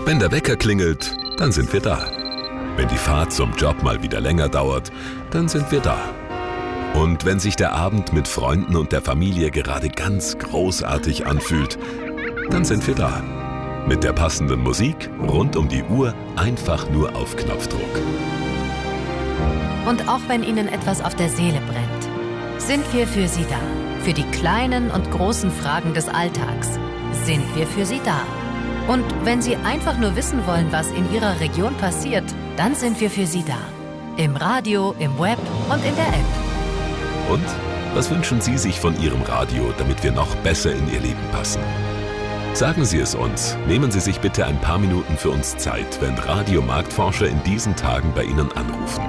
Wenn der Wecker klingelt, dann sind wir da. Wenn die Fahrt zum Job mal wieder länger dauert, dann sind wir da. Und wenn sich der Abend mit Freunden und der Familie gerade ganz großartig anfühlt, dann sind wir da. Mit der passenden Musik rund um die Uhr, einfach nur auf Knopfdruck. Und auch wenn Ihnen etwas auf der Seele brennt, sind wir für Sie da. Für die kleinen und großen Fragen des Alltags sind wir für Sie da. Und wenn Sie einfach nur wissen wollen, was in Ihrer Region passiert, dann sind wir für Sie da. Im Radio, im Web und in der App. Und was wünschen Sie sich von Ihrem Radio, damit wir noch besser in Ihr Leben passen? Sagen Sie es uns. Nehmen Sie sich bitte ein paar Minuten für uns Zeit, wenn Radiomarktforscher in diesen Tagen bei Ihnen anrufen.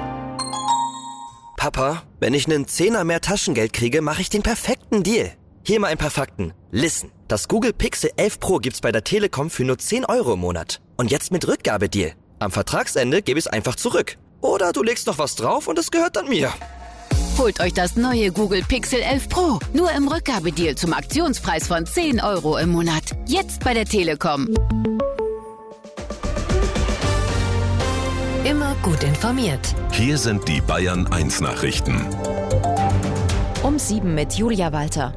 Papa, wenn ich einen Zehner mehr Taschengeld kriege, mache ich den perfekten Deal. Hier mal ein paar Fakten. Listen, das Google Pixel 11 Pro gibt's bei der Telekom für nur 10 € im Monat. Und jetzt mit Rückgabedeal. Am Vertragsende gebe ich es einfach zurück. Oder du legst noch was drauf und es gehört dann mir. Holt euch das neue Google Pixel 11 Pro. Nur im Rückgabedeal zum Aktionspreis von 10 € im Monat. Jetzt bei der Telekom. Immer gut informiert. Hier sind die Bayern 1 Nachrichten. Um 7 mit Julia Walter.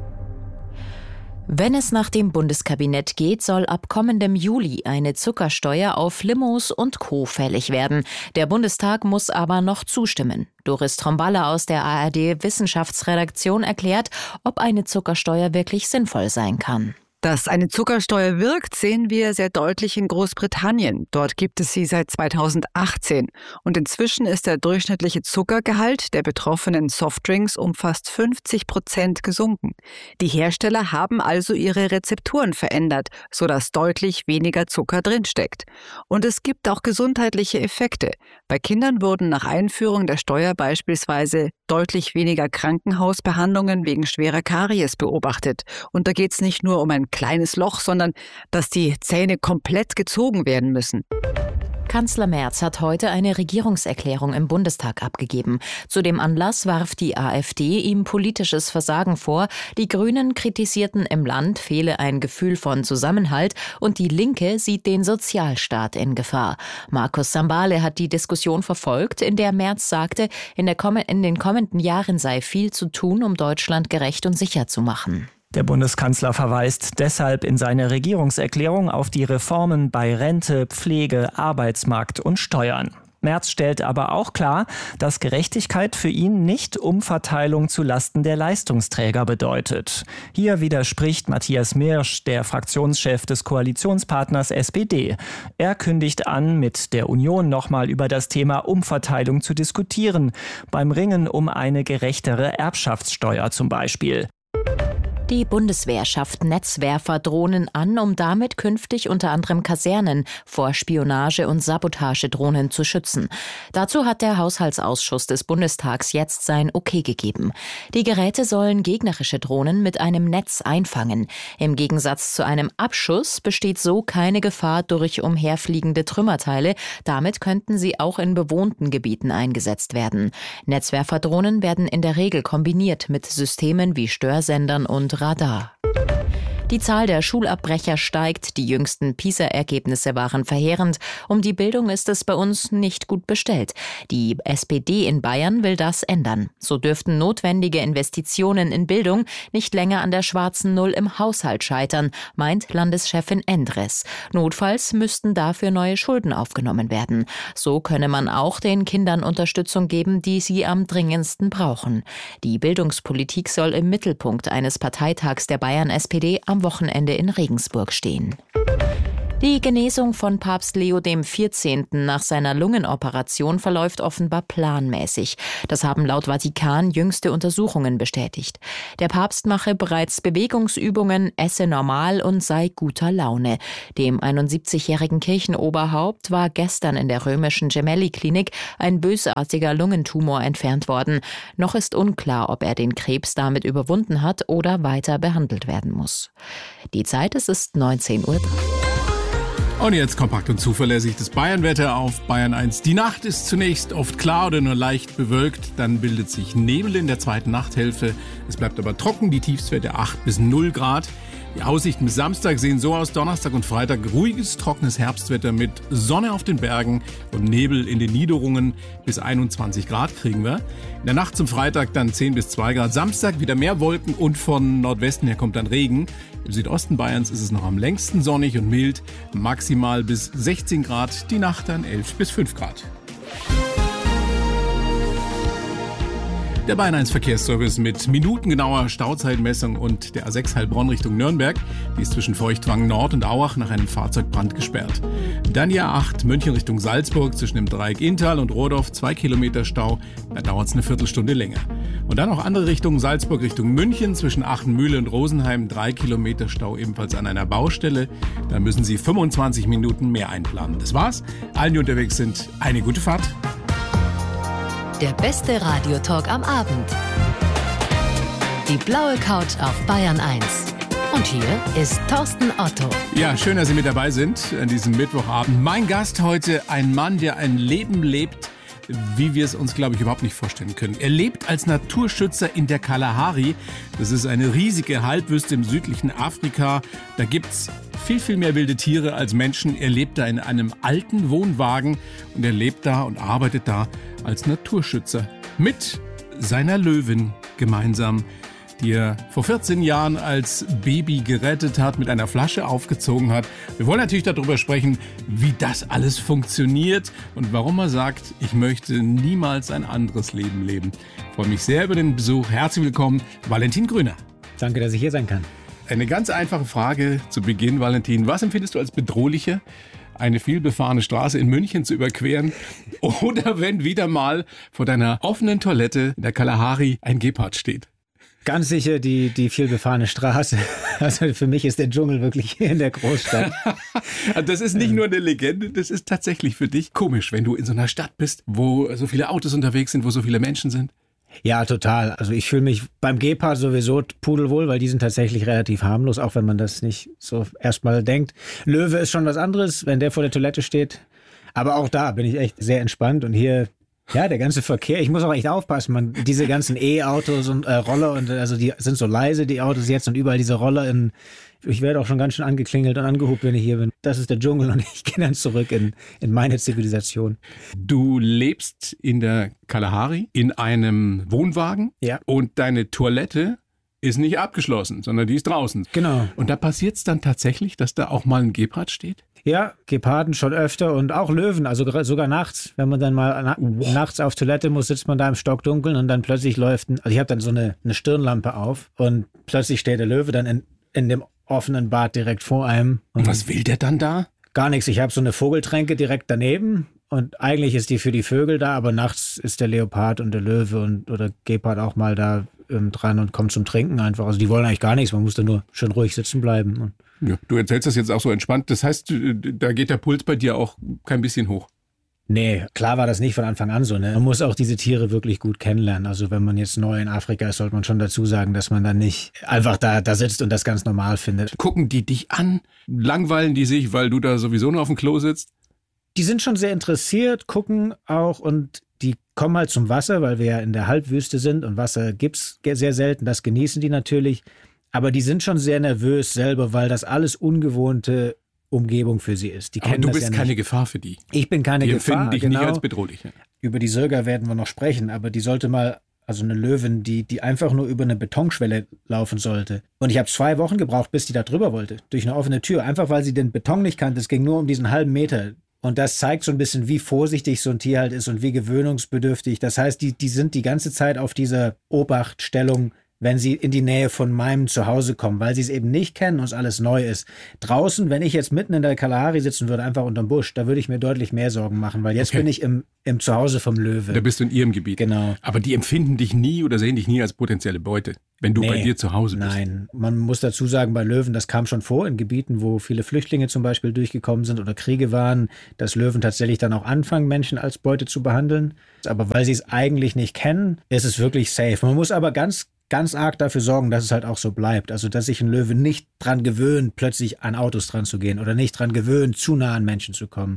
Wenn es nach dem Bundeskabinett geht, soll ab kommendem Juli eine Zuckersteuer auf Limos und Co. fällig werden. Der Bundestag muss aber noch zustimmen. Doris Tromballe aus der ARD-Wissenschaftsredaktion erklärt, ob eine Zuckersteuer wirklich sinnvoll sein kann. Dass eine Zuckersteuer wirkt, sehen wir sehr deutlich in Großbritannien. Dort gibt es sie seit 2018. Und inzwischen ist der durchschnittliche Zuckergehalt der betroffenen Softdrinks um fast 50% gesunken. Die Hersteller haben also ihre Rezepturen verändert, sodass deutlich weniger Zucker drinsteckt. Und es gibt auch gesundheitliche Effekte. Bei Kindern wurden nach Einführung der Steuer beispielsweise deutlich weniger Krankenhausbehandlungen wegen schwerer Karies beobachtet. Und da geht es nicht nur um ein kleines Loch, sondern dass die Zähne komplett gezogen werden müssen. Kanzler Merz hat heute eine Regierungserklärung im Bundestag abgegeben. Zu dem Anlass warf die AfD ihm politisches Versagen vor. Die Grünen kritisierten, im Land fehle ein Gefühl von Zusammenhalt und die Linke sieht den Sozialstaat in Gefahr. Markus Sambale hat die Diskussion verfolgt, in der Merz sagte, in den kommenden Jahren sei viel zu tun, um Deutschland gerecht und sicher zu machen. Der Bundeskanzler verweist deshalb in seiner Regierungserklärung auf die Reformen bei Rente, Pflege, Arbeitsmarkt und Steuern. Merz stellt aber auch klar, dass Gerechtigkeit für ihn nicht Umverteilung zu Lasten der Leistungsträger bedeutet. Hier widerspricht Matthias Mirsch, der Fraktionschef des Koalitionspartners SPD. Er kündigt an, mit der Union nochmal über das Thema Umverteilung zu diskutieren, beim Ringen um eine gerechtere Erbschaftssteuer zum Beispiel. Die Bundeswehr schafft Netzwerferdrohnen an, um damit künftig unter anderem Kasernen vor Spionage- und Sabotagedrohnen zu schützen. Dazu hat der Haushaltsausschuss des Bundestags jetzt sein Okay gegeben. Die Geräte sollen gegnerische Drohnen mit einem Netz einfangen. Im Gegensatz zu einem Abschuss besteht so keine Gefahr durch umherfliegende Trümmerteile. Damit könnten sie auch in bewohnten Gebieten eingesetzt werden. Netzwerferdrohnen werden in der Regel kombiniert mit Systemen wie Störsendern und Radar. Die Zahl der Schulabbrecher steigt. Die jüngsten PISA-Ergebnisse waren verheerend. Um die Bildung ist es bei uns nicht gut bestellt. Die SPD in Bayern will das ändern. So dürften notwendige Investitionen in Bildung nicht länger an der schwarzen Null im Haushalt scheitern, meint Landeschefin Endres. Notfalls müssten dafür neue Schulden aufgenommen werden. So könne man auch den Kindern Unterstützung geben, die sie am dringendsten brauchen. Die Bildungspolitik soll im Mittelpunkt eines Parteitags der Bayern-SPD am Wochenende in Regensburg stehen. Die Genesung von Papst Leo XIV. Nach seiner Lungenoperation verläuft offenbar planmäßig. Das haben laut Vatikan jüngste Untersuchungen bestätigt. Der Papst mache bereits Bewegungsübungen, esse normal und sei guter Laune. Dem 71-jährigen Kirchenoberhaupt war gestern in der römischen Gemelli-Klinik ein bösartiger Lungentumor entfernt worden. Noch ist unklar, ob er den Krebs damit überwunden hat oder weiter behandelt werden muss. Die Zeit, es ist 19:03 Uhr. Und jetzt kompakt und zuverlässig das Bayernwetter auf Bayern 1. Die Nacht ist zunächst oft klar oder nur leicht bewölkt. Dann bildet sich Nebel in der zweiten Nachthälfte. Es bleibt aber trocken, die Tiefstwerte 8 bis 0 Grad. Die Aussichten bis Samstag sehen so aus: Donnerstag und Freitag ruhiges, trockenes Herbstwetter mit Sonne auf den Bergen und Nebel in den Niederungen. Bis 21 Grad kriegen wir. In der Nacht zum Freitag dann 10 bis 2 Grad. Samstag wieder mehr Wolken und von Nordwesten her kommt dann Regen. Im Südosten Bayerns ist es noch am längsten sonnig und mild. Maximal bis 16 Grad, die Nacht dann 11 bis 5 Grad. Der Bayern 1 Verkehrsservice mit minutengenauer Stauzeitmessung und der A6 Heilbronn Richtung Nürnberg. Die ist zwischen Feuchtwangen Nord und Auach nach einem Fahrzeugbrand gesperrt. Dann die A8 München Richtung Salzburg zwischen dem Dreieck Inntal und Rohdorf 2 Kilometer Stau. Da dauert es eine Viertelstunde länger. Und dann noch andere Richtungen: Salzburg Richtung München zwischen Achenmühle und Rosenheim 3 Kilometer Stau, ebenfalls an einer Baustelle. Da müssen Sie 25 Minuten mehr einplanen. Das war's. Allen, die unterwegs sind, eine gute Fahrt. Der beste Radiotalk am Abend. Die blaue Couch auf Bayern 1. Und hier ist Thorsten Otto. Ja, schön, dass Sie mit dabei sind an diesem Mittwochabend. Mein Gast heute, ein Mann, der ein Leben lebt, wie wir es uns, glaube ich, überhaupt nicht vorstellen können. Er lebt als Naturschützer in der Kalahari. Das ist eine riesige Halbwüste im südlichen Afrika. Da gibt's viel, viel mehr wilde Tiere als Menschen. Er lebt da in einem alten Wohnwagen und er lebt da und arbeitet da als Naturschützer mit seiner Löwin gemeinsam, die er vor 14 Jahren als Baby gerettet hat, mit einer Flasche aufgezogen hat. Wir wollen natürlich darüber sprechen, wie das alles funktioniert und warum er sagt, ich möchte niemals ein anderes Leben leben. Ich freue mich sehr über den Besuch. Herzlich willkommen, Valentin Grüner. Danke, dass ich hier sein kann. Eine ganz einfache Frage zu Beginn, Valentin. Was empfindest du als bedrohlicher, eine vielbefahrene Straße in München zu überqueren oder wenn wieder mal vor deiner offenen Toilette in der Kalahari ein Gepard steht? Ganz sicher die vielbefahrene Straße. Also für mich ist der Dschungel wirklich hier in der Großstadt. Das ist nicht nur eine Legende, das ist tatsächlich für dich komisch, wenn du in so einer Stadt bist, wo so viele Autos unterwegs sind, wo so viele Menschen sind. Ja, total. Also ich fühle mich beim Gepard sowieso pudelwohl, weil die sind tatsächlich relativ harmlos, auch wenn man das nicht so erstmal denkt. Löwe ist schon was anderes, wenn der vor der Toilette steht. Aber auch da bin ich echt sehr entspannt und hier, ja, der ganze Verkehr, ich muss auch echt aufpassen, diese ganzen E-Autos und Roller, und also die sind so leise, die Autos jetzt, und überall diese Roller ich werde auch schon ganz schön angeklingelt und angehupt, wenn ich hier bin. Das ist der Dschungel und ich gehe dann zurück in meine Zivilisation. Du lebst in der Kalahari in einem Wohnwagen, ja, und deine Toilette ist nicht abgeschlossen, sondern die ist draußen. Genau. Und da passiert es dann tatsächlich, dass da auch mal ein Gepard steht? Ja, Geparden schon öfter und auch Löwen, also sogar nachts. Wenn man dann mal nachts auf Toilette muss, sitzt man da im Stockdunkeln und dann plötzlich also ich habe dann so eine Stirnlampe auf und plötzlich steht der Löwe dann in dem offenen Bad direkt vor einem. Und was will der dann da? Gar nichts. Ich habe so eine Vogeltränke direkt daneben und eigentlich ist die für die Vögel da, aber nachts ist der Leopard und der Löwe oder Gepard auch mal da dran und kommt zum Trinken einfach. Also die wollen eigentlich gar nichts, man muss da nur schön ruhig sitzen bleiben. Ja, du erzählst das jetzt auch so entspannt. Das heißt, da geht der Puls bei dir auch kein bisschen hoch? Nee, klar war das nicht von Anfang an so. Ne? Man muss auch diese Tiere wirklich gut kennenlernen. Also wenn man jetzt neu in Afrika ist, sollte man schon dazu sagen, dass man dann nicht einfach da sitzt und das ganz normal findet. Gucken die dich an? Langweilen die sich, weil du da sowieso nur auf dem Klo sitzt? Die sind schon sehr interessiert, gucken auch, und die kommen halt zum Wasser, weil wir ja in der Halbwüste sind und Wasser gibt's sehr selten. Das genießen die natürlich. Aber die sind schon sehr nervös selber, weil das alles ungewohnte Umgebung für sie ist. Die Aber du das bist ja keine nicht. Gefahr für die. Ich bin keine die Gefahr. Die empfinden dich genau. nicht als bedrohlich. Ja. Über die Sirga werden wir noch sprechen, aber die sollte mal, also eine Löwin, die einfach nur über eine Betonschwelle laufen sollte. Und ich habe 2 Wochen gebraucht, bis die da drüber wollte, durch eine offene Tür, einfach weil sie den Beton nicht kannte. Es ging nur um diesen halben Meter. Und das zeigt so ein bisschen, wie vorsichtig so ein Tier halt ist und wie gewöhnungsbedürftig. Das heißt, die sind die ganze Zeit auf dieser Obachtstellung, wenn sie in die Nähe von meinem Zuhause kommen, weil sie es eben nicht kennen und es alles neu ist. Draußen, wenn ich jetzt mitten in der Kalahari sitzen würde, einfach unterm Busch, da würde ich mir deutlich mehr Sorgen machen, weil jetzt bin ich im Zuhause vom Löwe. Da bist du in ihrem Gebiet. Genau. Aber die empfinden dich nie oder sehen dich nie als potenzielle Beute, wenn du bei dir zu Hause bist. Nein, man muss dazu sagen, bei Löwen, das kam schon vor in Gebieten, wo viele Flüchtlinge zum Beispiel durchgekommen sind oder Kriege waren, dass Löwen tatsächlich dann auch anfangen, Menschen als Beute zu behandeln. Aber weil sie es eigentlich nicht kennen, ist es wirklich safe. Man muss aber ganz arg dafür sorgen, dass es halt auch so bleibt. Also, dass sich ein Löwe nicht dran gewöhnt, plötzlich an Autos dran zu gehen oder nicht dran gewöhnt, zu nah an Menschen zu kommen.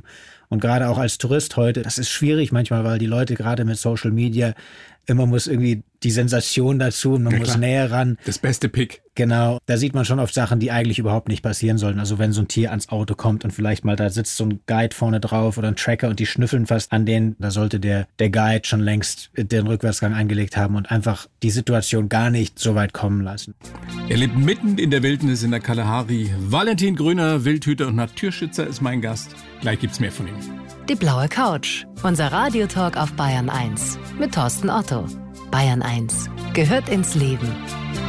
Und gerade auch als Tourist heute, das ist schwierig manchmal, weil die Leute gerade mit Social Media, immer muss irgendwie die Sensation dazu und man muss näher ran. Das beste Pick. Genau, da sieht man schon oft Sachen, die eigentlich überhaupt nicht passieren sollten. Also wenn so ein Tier ans Auto kommt und vielleicht mal da sitzt so ein Guide vorne drauf oder ein Tracker und die schnüffeln fast an denen, da sollte der Guide schon längst den Rückwärtsgang eingelegt haben und einfach die Situation gar nicht so weit kommen lassen. Er lebt mitten in der Wildnis in der Kalahari. Valentin Grüner, Wildhüter und Naturschützer ist mein Gast. Gleich gibt's mehr von ihm. Die blaue Couch, unser Radiotalk auf Bayern 1 mit Thorsten Otto. Bayern 1 gehört ins Leben.